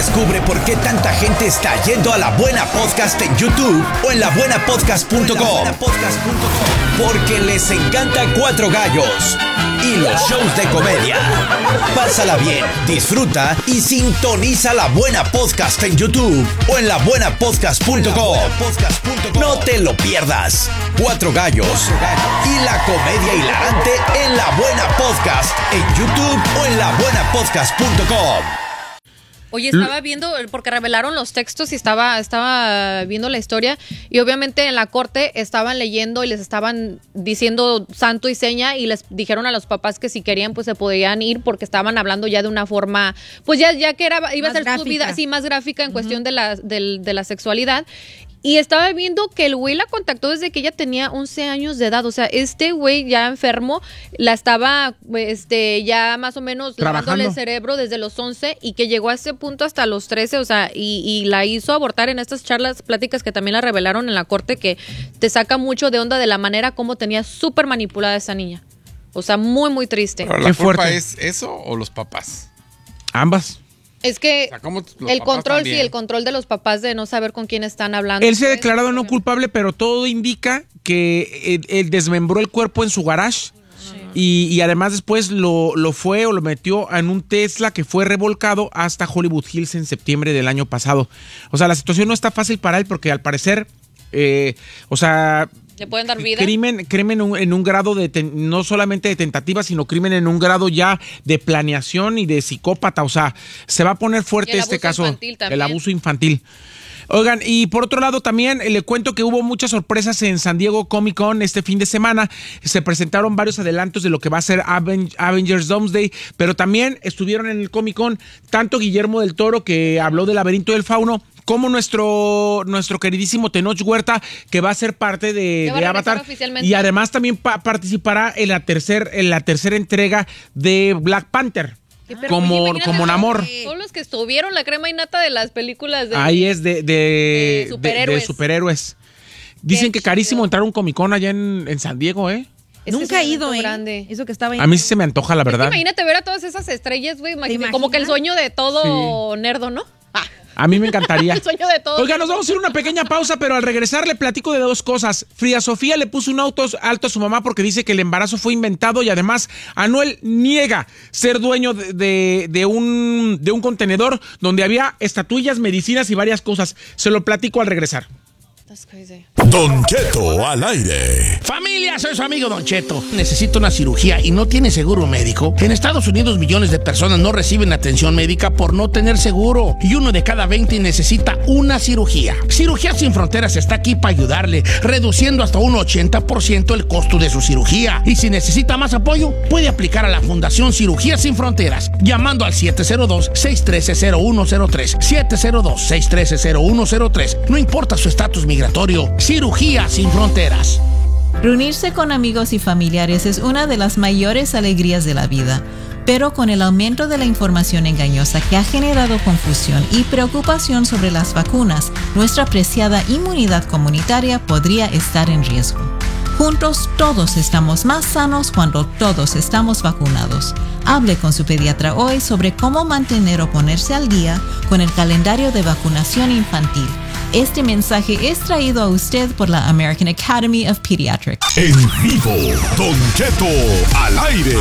Descubre por qué tanta gente está yendo a La Buena Podcast en YouTube o en labuenapodcast.com. Porque les encanta Cuatro Gallos y los shows de comedia. Pásala bien, disfruta y sintoniza La Buena Podcast en YouTube o en labuenapodcast.com. No te lo pierdas. Cuatro Gallos y la comedia hilarante en La Buena Podcast en YouTube o en labuenapodcast.com. Oye, estaba viendo, porque revelaron los textos y estaba viendo la historia, y obviamente en la corte estaban leyendo y les estaban diciendo santo y seña, y les dijeron a los papás que si querían pues se podían ir, porque estaban hablando ya de una forma, pues ya que iba a ser su vida así más gráfica en cuestión de la sexualidad. Y estaba viendo que el güey la contactó desde que ella tenía 11 años de edad. O sea, este güey ya enfermo, la estaba ya más o menos lavándole el cerebro desde los 11, y que llegó a ese punto hasta los 13, o sea, y la hizo abortar en estas pláticas que también la revelaron en la corte, que te saca mucho de onda de la manera como tenía súper manipulada esa niña. O sea, muy, muy triste. ¿Pero la culpa es eso o los papás? Ambas. Es que el control, el control de los papás de no saber con quién están hablando. Él se ha declarado no culpable, pero todo indica que él desmembró el cuerpo en su garage. Sí. Y además después lo metió en un Tesla que fue revolcado hasta Hollywood Hills en septiembre del año pasado. O sea, la situación no está fácil para él porque al parecer, ¿le pueden dar vida? Crimen en un grado no solamente de tentativa, sino crimen en un grado ya de planeación y de psicópata. O sea, se va a poner fuerte este caso. El abuso infantil. Oigan, y por otro lado también le cuento que hubo muchas sorpresas en San Diego Comic Con este fin de semana. Se presentaron varios adelantos de lo que va a ser Avengers Doomsday, pero también estuvieron en el Comic Con tanto Guillermo del Toro, que habló del Laberinto del Fauno, como nuestro queridísimo Tenoch Huerta, que va a ser parte de Avatar, y además también participará en la tercera entrega de Black Panther. Como Namor. Todos los que estuvieron la crema innata de las películas de superhéroes. Dicen que carísimo entrar a un Comic Con allá en San Diego, ¿eh? Nunca he ido, grande. Eso que estaba a mí sí se me antoja, la verdad. Imagínate ver a todas esas estrellas, güey. Como que el sueño de todo nerdo, ¿no? A mí me encantaría. El sueño de todo. Oiga, nos vamos a ir a una pequeña pausa, pero al regresar le platico de dos cosas. Frida Sofía le puso un auto alto a su mamá porque dice que el embarazo fue inventado, y además Anuel niega ser dueño de un contenedor donde había estatuillas, medicinas y varias cosas. Se lo platico al regresar. Don Cheto al aire. Familia, soy su amigo Don Cheto. Necesito una cirugía y no tiene seguro médico. En Estados Unidos millones de personas no reciben atención médica por no tener seguro, y 1 de cada 20 necesita una cirugía. Cirugías Sin Fronteras está aquí para ayudarle, reduciendo hasta un 80% el costo de su cirugía. Y si necesita más apoyo, puede aplicar a la Fundación Cirugías Sin Fronteras llamando al 702-613-0103. 702-613-0103. No importa su estatus migratorio. Cirugía Sin Fronteras. Reunirse con amigos y familiares es una de las mayores alegrías de la vida, pero con el aumento de la información engañosa que ha generado confusión y preocupación sobre las vacunas, nuestra preciada inmunidad comunitaria podría estar en riesgo. Juntos todos estamos más sanos cuando todos estamos vacunados. Hable con su pediatra hoy sobre cómo mantener o ponerse al día con el calendario de vacunación infantil. Este mensaje es traído a usted por la American Academy of Pediatrics. En vivo, Don Cheto al aire.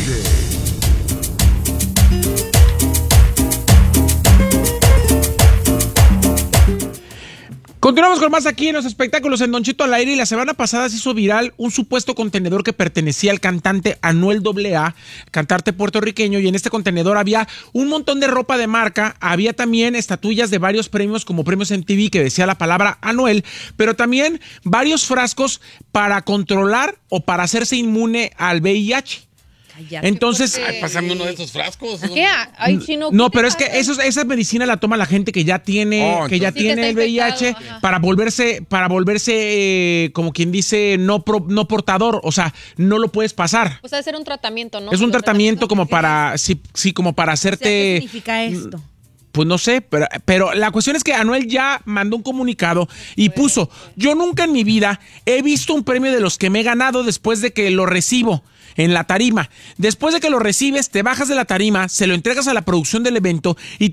Continuamos con más aquí en los espectáculos en Don Cheto al aire, y la semana pasada se hizo viral un supuesto contenedor que pertenecía al cantante Anuel AA, cantante puertorriqueño, y en este contenedor había un montón de ropa de marca, había también estatuillas de varios premios como premios MTV que decía la palabra Anuel, pero también varios frascos para controlar o para hacerse inmune al VIH. Cállate, entonces, pásame uno de esos frascos. ¿Qué? Ay, chino, no, pero es que esa medicina la toma la gente que ya tiene, el VIH, para volverse como quien dice no portador, o sea, no lo puedes pasar. O sea, hacer un tratamiento, ¿no? Es un tratamiento como para como para hacerte. ¿Qué significa esto? Pues no sé, pero la cuestión es que Anuel ya mandó un comunicado y puso: yo nunca en mi vida he visto un premio de los que me he ganado después de que lo recibo en la tarima. Después de que lo recibes, te bajas de la tarima, se lo entregas a la producción del evento y